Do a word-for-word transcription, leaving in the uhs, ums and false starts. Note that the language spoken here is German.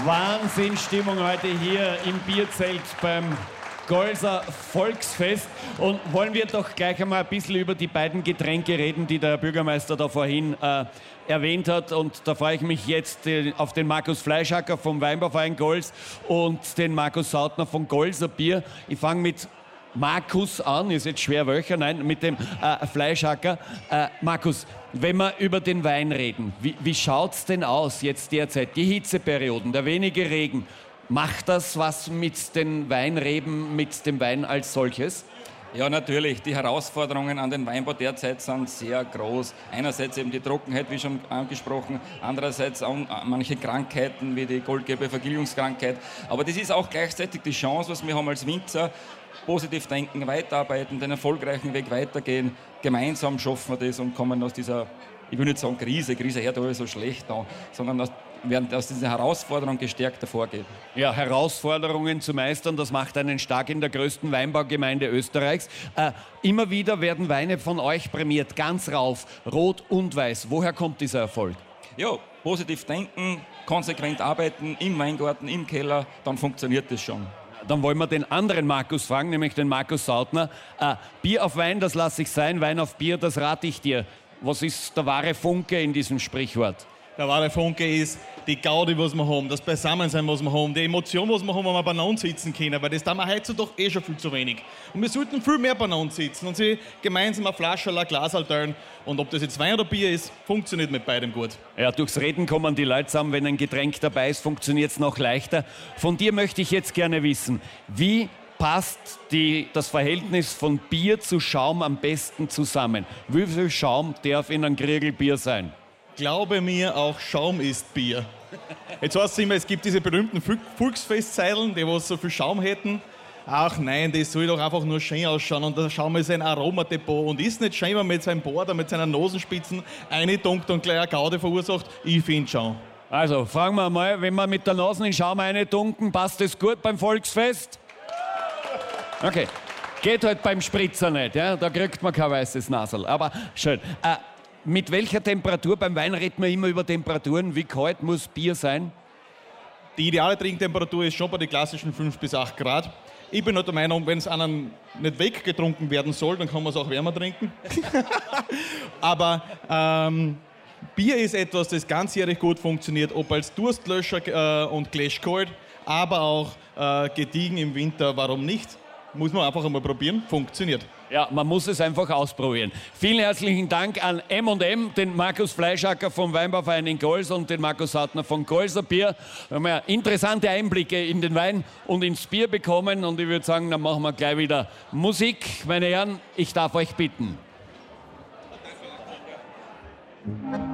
Wahnsinnsstimmung heute hier im Bierzelt beim Golser Volksfest. Und wollen wir doch gleich einmal ein bisschen über die beiden Getränke reden, die der Bürgermeister da vorhin äh, erwähnt hat. Und da freue ich mich jetzt äh, auf den Markus Fleischhacker vom Weinbauverein Gols und den Markus Sautner von Golser Bier. Ich fange mit Markus an, ist jetzt schwer welcher, nein, mit dem äh, Fleischhacker. Äh, Markus, wenn wir über den Wein reden, wie, wie schaut es denn aus jetzt derzeit? Die Hitzeperioden, der wenige Regen, macht das was mit den Weinreben, mit dem Wein als solches? Ja, natürlich. Die Herausforderungen an den Weinbau derzeit sind sehr groß. Einerseits eben die Trockenheit, wie schon angesprochen, andererseits auch manche Krankheiten, wie die goldgelbe Vergilbungskrankheit. Aber das ist auch gleichzeitig die Chance, was wir haben als Winzer, positiv denken, weiterarbeiten, den erfolgreichen Weg weitergehen. Gemeinsam schaffen wir das und kommen aus dieser, ich will nicht sagen Krise, Krise hört alles so schlecht an, sondern aus, werden aus dieser Herausforderung gestärkt hervorgehen. Ja, Herausforderungen zu meistern, das macht einen stark in der größten Weinbaugemeinde Österreichs. Äh, immer wieder werden Weine von euch prämiert, ganz rauf, rot und weiß. Woher kommt dieser Erfolg? Ja, positiv denken, konsequent arbeiten, im Weingarten, im Keller, dann funktioniert das schon. Dann wollen wir den anderen Markus fragen, nämlich den Markus Sautner. Äh, Bier auf Wein, das lasse ich sein, Wein auf Bier, das rate ich dir. Was ist der wahre Funke in diesem Sprichwort? Der wahre Funke ist die Gaudi, was wir haben, das Beisammensein, was wir haben, die Emotion, was wir haben, wenn wir beieinander sitzen können, weil das tun wir heutzutage eh schon viel zu wenig. Und wir sollten viel mehr beieinander sitzen und sie gemeinsam eine Flasche oder ein Glas teilen. Und ob das jetzt Wein oder Bier ist, funktioniert mit beidem gut. Ja, durchs Reden kommen die Leute zusammen. Wenn ein Getränk dabei ist, funktioniert es noch leichter. Von dir möchte ich jetzt gerne wissen, wie passt die, das Verhältnis von Bier zu Schaum am besten zusammen? Wie viel Schaum darf in einem Kriegel Bier sein? Glaube mir, auch Schaum ist Bier. Jetzt heißt es immer, es gibt diese berühmten Volksfestzeilen, die was so viel Schaum hätten. Ach nein, das soll doch einfach nur schön ausschauen und der Schaum ist ein Aromadepot und ist nicht schön, wenn man mit seinem Bohrer, mit seinen Nosenspitzen reintunkt und gleich eine Gaude verursacht. Ich finde schon. Also, fragen wir mal, wenn wir mit der Nase in Schaum reintunken, passt das gut beim Volksfest? Okay, geht halt beim Spritzer nicht, ja? Da kriegt man kein weißes Nasel, aber schön. Äh, Mit welcher Temperatur? Beim Wein reden wir immer über Temperaturen. Wie kalt muss Bier sein? Die ideale Trinktemperatur ist schon bei den klassischen fünf bis acht Grad. Ich bin halt der Meinung, wenn es einem nicht weggetrunken werden soll, dann kann man es auch wärmer trinken. Aber ähm, Bier ist etwas, das ganzjährig gut funktioniert, ob als Durstlöscher äh, und gläschkalt, aber auch äh, gediegen im Winter, warum nicht? Muss man einfach einmal probieren, funktioniert. Ja, man muss es einfach ausprobieren. Vielen herzlichen Dank an M und M, den Markus Fleischhacker vom Weinbauverein in Gols und den Markus Sautner von Golser Bier. Wir haben ja interessante Einblicke in den Wein und ins Bier bekommen und ich würde sagen, dann machen wir gleich wieder Musik. Meine Herren, ich darf euch bitten.